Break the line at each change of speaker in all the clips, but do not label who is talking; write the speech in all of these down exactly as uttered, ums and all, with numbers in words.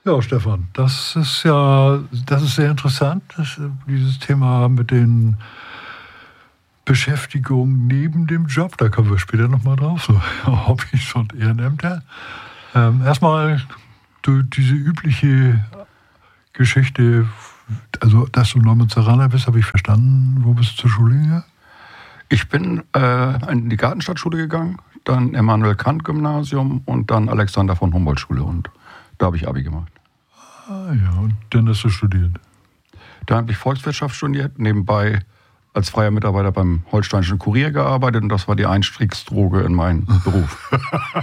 Ja, Stefan, das ist ja, das ist sehr interessant, das, dieses Thema mit den Beschäftigungen neben dem Job. Da kommen wir später nochmal drauf, so Hobbys und Ehrenämter. Ähm, erstmal du, diese übliche Geschichte, also dass du Neumünsteraner bist, habe ich verstanden. Wo bist du zur Schule gegangen?
Ich bin äh, in die Gartenstadtschule gegangen, dann Immanuel-Kant-Gymnasium und dann Alexander von Humboldt-Schule. Und da habe ich Abi gemacht.
Ah ja, und dann hast du studiert?
Da habe ich Volkswirtschaft studiert, nebenbei als freier Mitarbeiter beim Holsteinischen Kurier gearbeitet und das war die Einstiegsdroge in meinen Beruf.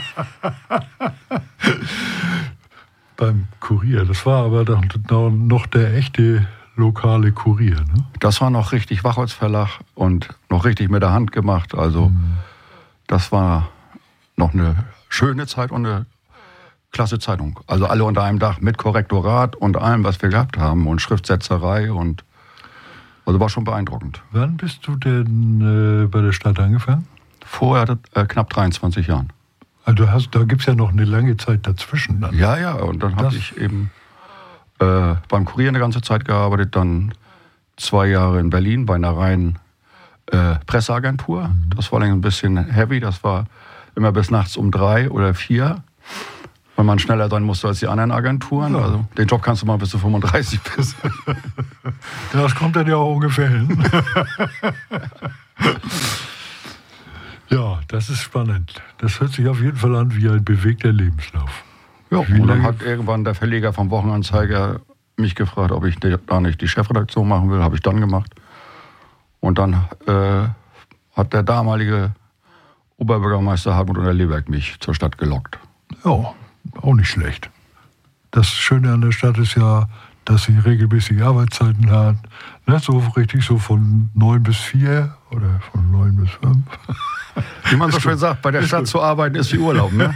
Beim Kurier, das war aber doch noch der echte lokale Kurier, ne?
Das war noch richtig Wachholzverlag und noch richtig mit der Hand gemacht. Also mhm. das war noch eine schöne Zeit und eine klasse Zeitung. Also alle unter einem Dach mit Korrektorat und allem, was wir gehabt haben und Schriftsetzerei und also war schon beeindruckend.
Wann bist du denn äh, bei der Stadt angefangen?
Vorher äh, knapp dreiundzwanzig Jahren.
Also hast, da gibt es ja noch eine lange Zeit dazwischen. Dann.
Ja, ja, und dann habe ich eben äh, beim Kurier eine ganze Zeit gearbeitet, dann zwei Jahre in Berlin bei einer reinen äh, Presseagentur. Mhm. Das war ein bisschen heavy, das war immer bis nachts um drei oder vier. Weil man schneller sein musste als die anderen Agenturen. Ja. Also den Job kannst du mal bis du fünfunddreißig bist.
Das kommt dann ja auch ungefähr hin. Ja, das ist spannend. Das hört sich auf jeden Fall an wie ein bewegter Lebenslauf.
Ja, und dann hat irgendwann der Verleger vom Wochenanzeiger mich gefragt, ob ich da nicht die Chefredaktion machen will. Habe ich dann gemacht. Und dann äh, hat der damalige Oberbürgermeister Hartmut Unterleberg mich zur Stadt gelockt.
Ja. Auch nicht schlecht. Das Schöne an der Stadt ist ja, dass sie regelmäßige Arbeitszeiten hat. Ne? So richtig so von neun bis vier oder von neun bis fünf.
Wie man so schön sagt, bei der Stadt zu arbeiten ist wie Urlaub, ne?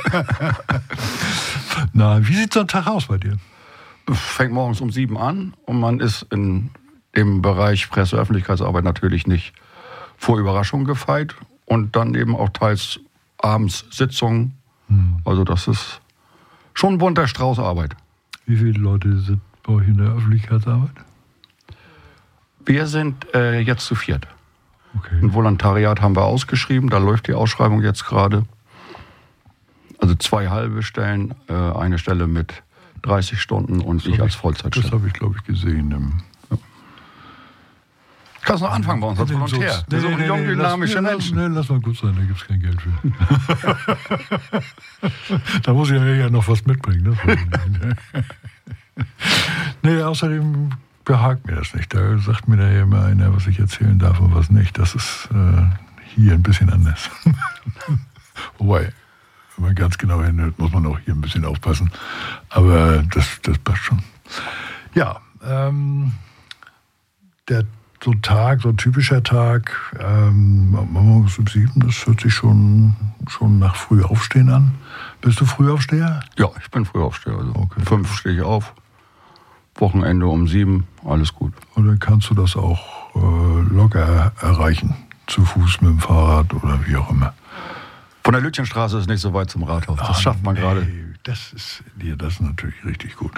Na, wie sieht so ein Tag aus bei dir?
Fängt morgens um sieben an und man ist in dem Bereich Presse-Öffentlichkeitsarbeit natürlich nicht vor Überraschungen gefeit und dann eben auch teils abends Sitzungen. Also das ist schon ein bunter Strauß Arbeit.
Wie viele Leute sind bei euch in der Öffentlichkeitsarbeit?
Wir sind äh, jetzt zu viert.
Okay.
Ein Volontariat haben wir ausgeschrieben, da läuft die Ausschreibung jetzt gerade. Also zwei halbe Stellen, äh, eine Stelle mit dreißig Stunden und ich als Vollzeitstelle.
Das habe ich, glaube ich, gesehen. Im
Kannst noch anfangen bei uns als Volontär. Wir suchen jung, dynamische Menschen.
Nee, lass mal gut sein, da gibt es kein Geld für. Da muss ich ja noch was mitbringen. Ne? Nee, außerdem behagt mir das nicht. Da sagt mir da ja immer einer, was ich erzählen darf und was nicht. Das ist äh, hier ein bisschen anders. Wobei, wenn man ganz genau hinhört, muss man auch hier ein bisschen aufpassen. Aber das, das passt schon. Ja, ähm, der So ein Tag, so ein typischer Tag, ähm, morgens um sieben, das hört sich schon, schon nach Frühaufstehen an. Bist du Frühaufsteher?
Ja, ich bin Frühaufsteher. Also
okay.
Fünf stehe ich auf, Wochenende um sieben, alles gut.
Oder kannst du das auch äh, locker erreichen? Zu Fuß, mit dem Fahrrad oder wie auch immer?
Von der Lütchenstraße ist nicht so weit zum Rathaus. Das Ach, schafft man nee, gerade.
Das ist, ja, das ist natürlich richtig gut.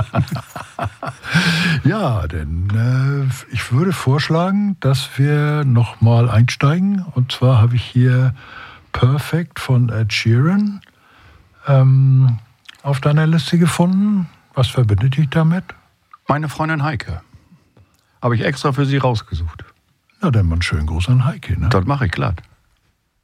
Ja, denn äh, ich würde vorschlagen, dass wir nochmal einsteigen. Und zwar habe ich hier Perfect von Ed Sheeran ähm, auf deiner Liste gefunden. Was verbindet dich damit?
Meine Freundin Heike. Habe ich extra für sie rausgesucht.
Na, dann mal einen schönen Gruß an Heike. Ne?
Das mache ich glatt.